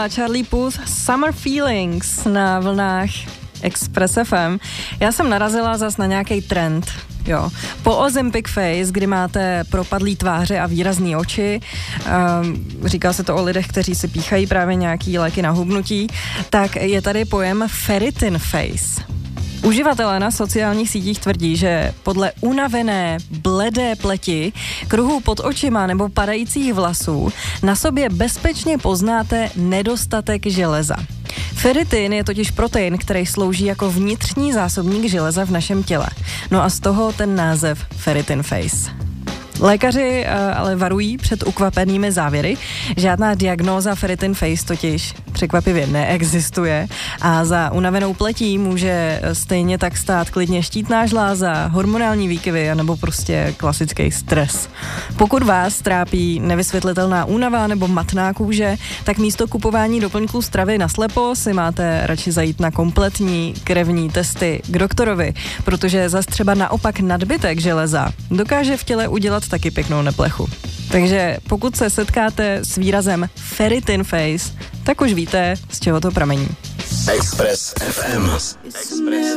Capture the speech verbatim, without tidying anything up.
a Charlie Puth Summer Feelings na vlnách Express F M. Já jsem narazila zas na nějaký trend. Jo. Po Ozempic Face, kdy máte propadlý tváře a výrazný oči, um, říká se to o lidech, kteří si píchají právě nějaký léky na hubnutí, tak je tady pojem Ferritin Face. Uživatelé na sociálních sítích tvrdí, že podle unavené, bledé pleti, kruhů pod očima nebo padajících vlasů na sobě bezpečně poznáte nedostatek železa. Ferritin je totiž protein, který slouží jako vnitřní zásobník železa v našem těle. No a z toho ten název Ferritin Face. Lékaři uh, ale varují před ukvapenými závěry. Žádná diagnóza Ferritin Face totiž překvapivě neexistuje a za unavenou pletí může stejně tak stát klidně štítná žláza, hormonální výkyvy anebo prostě klasický stres. Pokud vás trápí nevysvětlitelná únava nebo matná kůže, tak místo kupování doplňků stravy naslepo si máte radši zajít na kompletní krevní testy k doktorovi, protože zas třeba naopak nadbytek železa dokáže v těle udělat taky pěknou neplechu. Takže pokud se setkáte s výrazem Ferritin Face, tak už víte, z čeho to pramení. Express F M. Express.